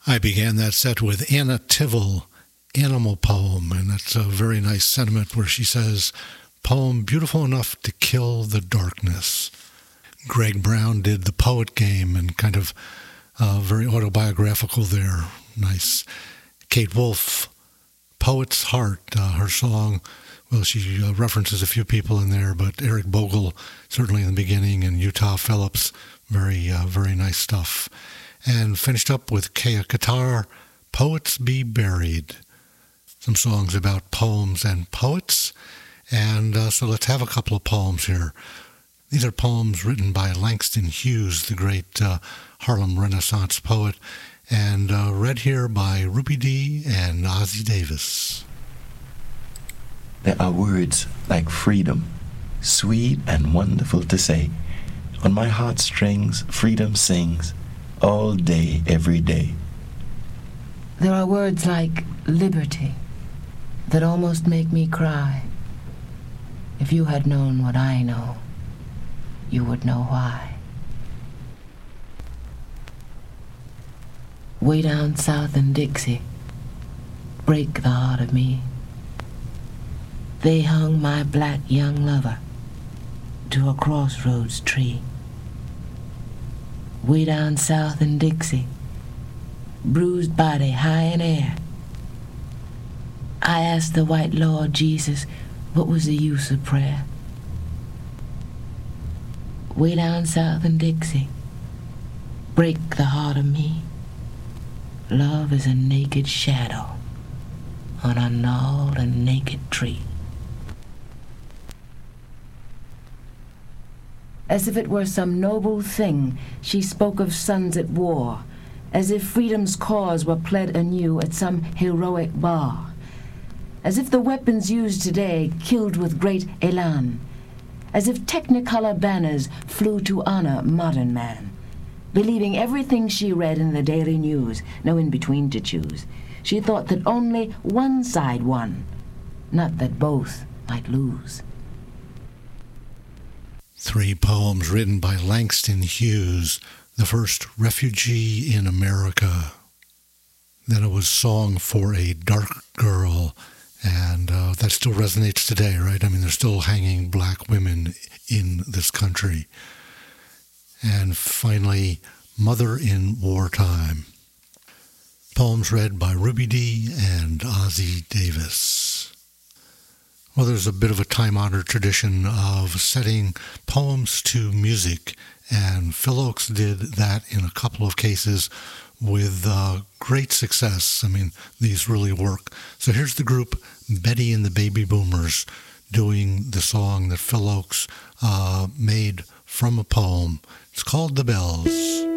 I began that set with Anna Tivell, Animal Poem, and that's a very nice sentiment where she says, poem beautiful enough to kill the darkness. Greg Brown did The Poet Game and kind of very autobiographical there. Nice. Kate Wolf, Poet's Heart, her song, well, she references a few people in there, but Eric Bogle, certainly in the beginning, and Utah Phillips, very nice stuff. And finished up with Kea Qatar, Poets Be Buried. Some songs about poems and poets. And so let's have a couple of poems here. These are poems written by Langston Hughes, the great Harlem Renaissance poet, and read here by Ruby Dee and Ossie Davis. There are words like freedom, sweet and wonderful to say. On my heartstrings, freedom sings, all day, every day. There are words like liberty that almost make me cry. If you had known what I know, you would know why. Way down south in Dixie, break the heart of me. They hung my black young lover to a crossroads tree. Way down south in Dixie, bruised body high in air. I asked the white Lord Jesus, what was the use of prayer? Way down south in Dixie, break the heart of me. Love is a naked shadow on a gnarled and naked tree. As if it were some noble thing, she spoke of sons at war, as if freedom's cause were pled anew at some heroic bar, as if the weapons used today killed with great elan, as if technicolor banners flew to honor modern man. Believing everything she read in the daily news, no in-between to choose, she thought that only one side won, not that both might lose. 3 poems written by Langston Hughes, the first Refugee in America. Then it was Song for a Dark Girl, and that still resonates today, right? I mean, they're still hanging black women in this country. And finally, Mother in Wartime. Poems read by Ruby Dee and Ossie Davis. Well, there's a bit of a time-honored tradition of setting poems to music, and Phil Ochs did that in a couple of cases with great success. I mean, these really work. So here's the group Betty and the Baby Boomers doing the song that Phil Ochs made from a poem. It's called The Bells.